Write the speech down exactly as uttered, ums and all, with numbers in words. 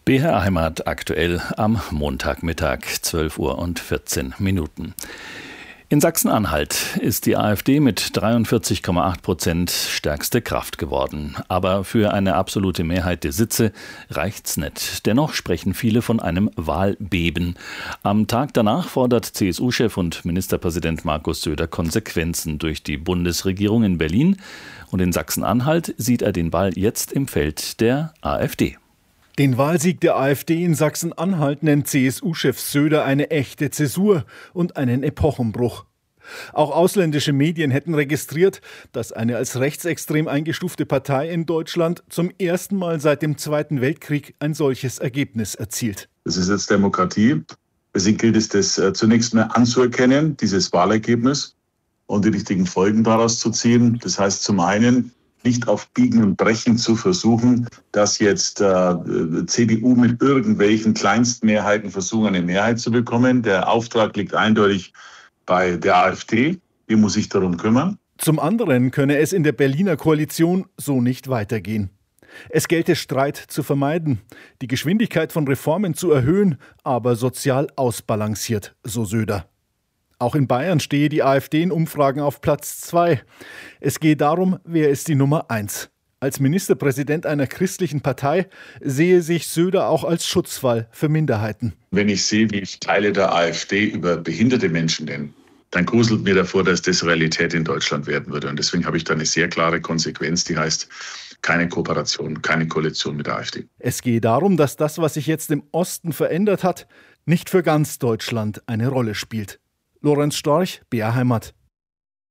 B H Heimat aktuell am Montagmittag, zwölf Uhr und vierzehn Minuten. In Sachsen-Anhalt ist die AfD mit dreiundvierzig Komma acht Prozent stärkste Kraft geworden. Aber für eine absolute Mehrheit der Sitze reicht's nicht. Dennoch sprechen viele von einem Wahlbeben. Am Tag danach fordert C S U-Chef und Ministerpräsident Markus Söder Konsequenzen durch die Bundesregierung in Berlin. Und in Sachsen-Anhalt sieht er den Ball jetzt im Feld der AfD. Den Wahlsieg der AfD in Sachsen-Anhalt nennt C S U-Chef Söder eine echte Zäsur und einen Epochenbruch. Auch ausländische Medien hätten registriert, dass eine als rechtsextrem eingestufte Partei in Deutschland zum ersten Mal seit dem Zweiten Weltkrieg ein solches Ergebnis erzielt. Das ist jetzt Demokratie. Deswegen gilt es, das zunächst mal anzuerkennen, dieses Wahlergebnis, und die richtigen Folgen daraus zu ziehen. Das heißt zum einen, nicht auf Biegen und Brechen zu versuchen, dass jetzt äh, C D U mit irgendwelchen Kleinstmehrheiten versuchen, eine Mehrheit zu bekommen. Der Auftrag liegt eindeutig bei der AfD. Die muss sich darum kümmern. Zum anderen könne es in der Berliner Koalition so nicht weitergehen. Es gelte Streit zu vermeiden, die Geschwindigkeit von Reformen zu erhöhen, aber sozial ausbalanciert, so Söder. Auch in Bayern stehe die AfD in Umfragen auf Platz zwei. Es gehe darum, wer ist die Nummer eins. Als Ministerpräsident einer christlichen Partei sehe sich Söder auch als Schutzwall für Minderheiten. Wenn ich sehe, wie Teile der AfD über behinderte Menschen nennen, dann gruselt mir davor, dass das Realität in Deutschland werden würde. Und deswegen habe ich da eine sehr klare Konsequenz, die heißt keine Kooperation, keine Koalition mit der AfD. Es gehe darum, dass das, was sich jetzt im Osten verändert hat, nicht für ganz Deutschland eine Rolle spielt. Lorenz Storch, B R Heimat.